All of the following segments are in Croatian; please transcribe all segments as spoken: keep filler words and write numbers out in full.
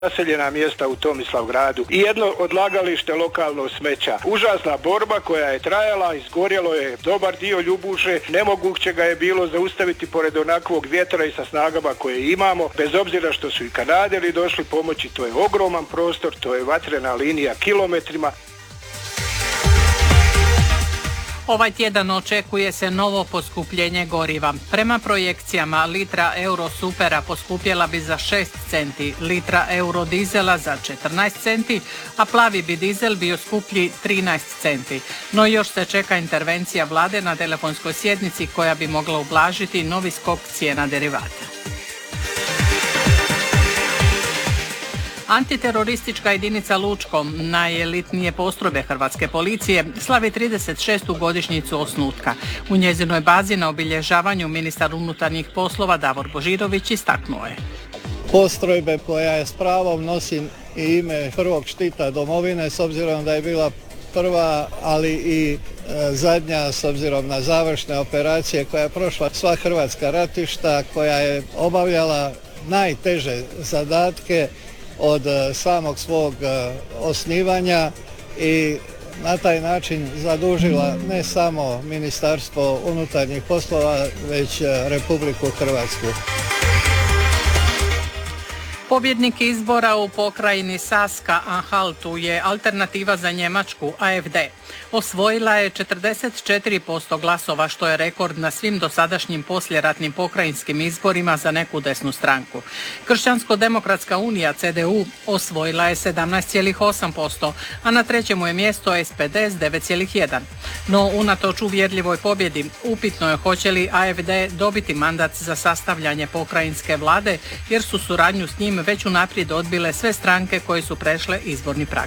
naseljena mjesta u Tomislavgradu i jedno odlagalište lokalno smeća. Užasna borba koja je trajala, izgorjelo je dobar dio Ljubuše, nemoguće ga je bilo zaustaviti pored onakvog vjetra i sa snagama koje imamo, bez obzira što su i Kanaderi došli pomoći, to je ogroman prostor, to je vatrena linija kilometrima. Ovaj tjedan očekuje se novo poskupljenje goriva. Prema projekcijama litra Eurosupera poskupjela bi za šest centi, litra Eurodizela za četrnaest centi, a plavi bi dizel bio skuplji trinaest centi. No još se čeka intervencija vlade na telefonskoj sjednici koja bi mogla ublažiti novi skok cijena derivata. Antiteroristička jedinica Lučko, najelitnije postrojbe hrvatske policije, slavi trideset šestu godišnjicu osnutka. U njezinoj bazi na obilježavanju ministar unutarnjih poslova Davor Božirović istaknuo je. Postrojbe koja je s pravom nosi i ime prvog štita domovine, s obzirom da je bila prva, ali i e, zadnja s obzirom na završne operacije koja je prošla sva hrvatska ratišta, koja je obavljala najteže zadatke od samog svog osnivanja i na taj način zadužila ne samo Ministarstvo unutarnjih poslova, već Republiku Hrvatsku. Pobjednik izbora u pokrajini Saska-Anhaltu je alternativa za Njemačku, A F D. Osvojila je četrdeset četiri posto glasova, što je rekord na svim dosadašnjim poslijeratnim pokrajinskim izborima za neku desnu stranku. Kršćansko-demokratska unija, C D U, osvojila je sedamnaest zarez osam posto, a na trećemu je mjesto S P D s devet zarez jedan. No, unatoč uvjerljivoj pobjedi, upitno je hoće li A F D dobiti mandat za sastavljanje pokrajinske vlade, jer su suradnju s njim već unaprijed odbile sve stranke koje su prešle izborni prag.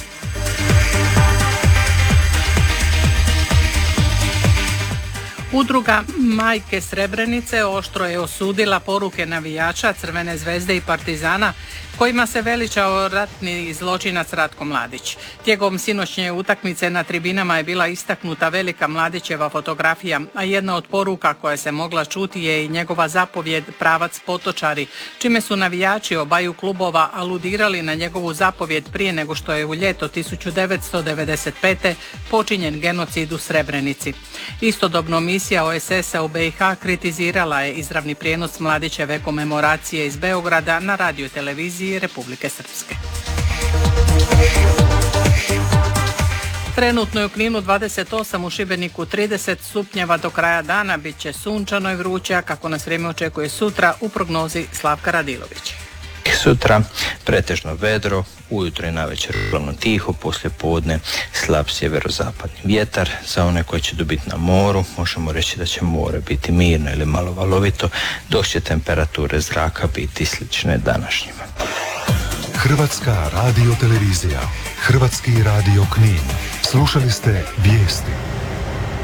Udruga Majke Srebrenice oštro je osudila poruke navijača Crvene zvezde i Partizana kojima se veličao ratni zločinac Ratko Mladić. Tijekom sinoćnje utakmice na tribinama je bila istaknuta velika Mladićeva fotografija, a jedna od poruka koja se mogla čuti je i njegova zapovjed pravac Potočari, čime su navijači obaju klubova aludirali na njegovu zapovjed prije nego što je u ljeto tisuću devetsto devedeset pete počinjen genocid u Srebrenici. Istodobno misija O S S-a u B i H kritizirala je izravni prijenos Mladićeve komemoracije iz Beograda na radio televiziji Republike Srpske. Trenutno je u Kninu dvadeset osam, u Šibeniku trideset stupnjeva, do kraja dana bit će sunčano i vruće, kako nas vrijeme očekuje sutra u prognozi Slavka Radilovića. Sutra pretežno vedro, ujutro i navečer uglavnom tiho, poslije podne slab sjeverozapadni vjetar. Za one koji će dobiti na moru, možemo reći da će more biti mirno ili malo valovito, dok će temperature zraka biti slične današnjima. Hrvatska radio televizija, Hrvatski radio Knin. Slušali ste vijesti.